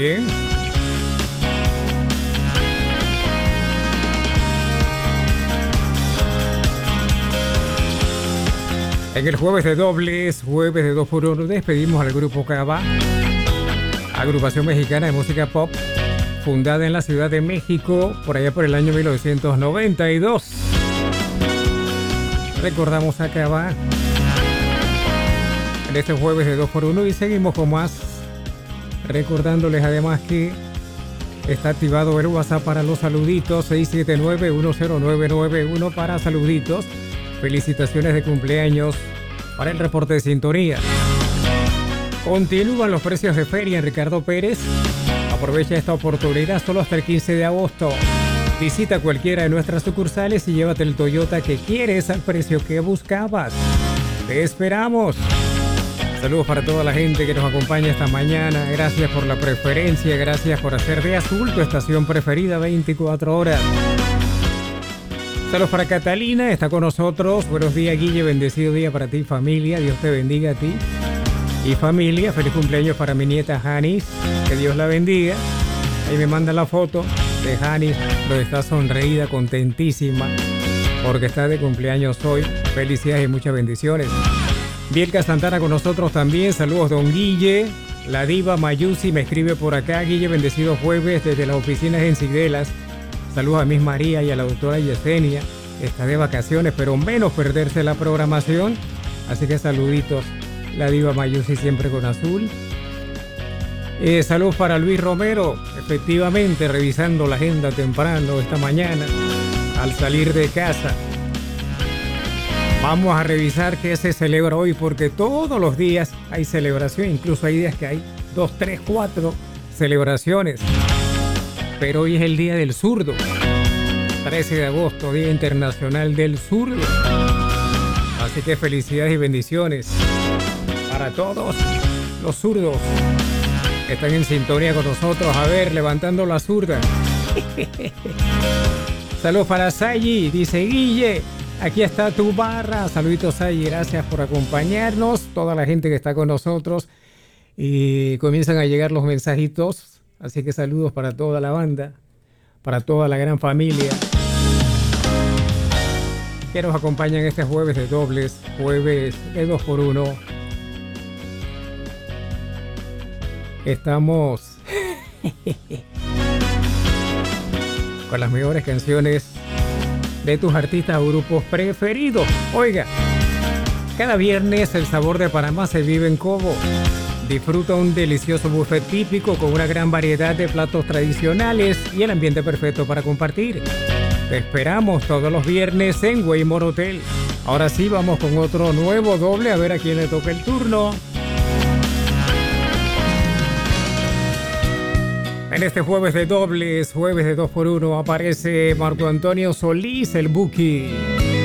bien. En el jueves de dobles, jueves de 2x1, despedimos al grupo Cava, agrupación mexicana de música pop, fundada en la Ciudad de México por allá por el año 1992. Recordamos a Cava en este jueves de 2x1 y seguimos con más, recordándoles además que está activado el WhatsApp para los saluditos, 679-10991 para saluditos. Felicitaciones de cumpleaños para el reporte de sintonía. Continúan los precios de feria en Ricardo Pérez. Aprovecha esta oportunidad solo hasta el 15 de agosto. Visita cualquiera de nuestras sucursales y llévate el Toyota que quieres al precio que buscabas. Te esperamos. Saludos para toda la gente que nos acompaña esta mañana. Gracias por la preferencia. Gracias por hacer de Azul tu estación preferida 24 horas. Saludos para Catalina, está con nosotros. Buenos días, Guille, bendecido día para ti, familia. Dios te bendiga a ti y familia. Feliz cumpleaños para mi nieta Janis, que Dios la bendiga. Ahí me manda la foto de Janis, donde está sonreída, contentísima, porque está de cumpleaños hoy. Felicidades y muchas bendiciones. Bielka Santana con nosotros también. Saludos, don Guille. La diva Mayusi me escribe por acá. Guille, bendecido jueves desde las oficinas en Sigdelas. Saludos a Miss María y a la doctora Yesenia. Está de vacaciones, pero menos perderse la programación. Así que saluditos. La diva Mayusi siempre con azul. Saludos para Luis Romero. Efectivamente, revisando la agenda temprano esta mañana al salir de casa. Vamos a revisar qué se celebra hoy, porque todos los días hay celebración. Incluso hay días que hay 2, 3, 4 celebraciones. Pero hoy es el Día del Zurdo, 13 de agosto, Día Internacional del Zurdo. Así que felicidades y bendiciones para todos los zurdos que están en sintonía con nosotros. A ver, levantando la zurda. Saludos para Sayi, dice Guille, aquí está tu barra. Saluditos, Sayi, gracias por acompañarnos. Toda la gente que está con nosotros. Y comienzan a llegar los mensajitos. Así que saludos para toda la banda, para toda la gran familia que nos acompañan este jueves de dobles, jueves de 2x1. Estamos con las mejores canciones de tus artistas o grupos preferidos. Oiga, cada viernes el sabor de Panamá se vive en Cobo. Disfruta un delicioso buffet típico con una gran variedad de platos tradicionales y el ambiente perfecto para compartir. Te esperamos todos los viernes en Waymore Hotel. Ahora sí, vamos con otro nuevo doble, a ver a quién le toca el turno. En este jueves de dobles, jueves de 2x1, aparece Marco Antonio Solís, el Buki.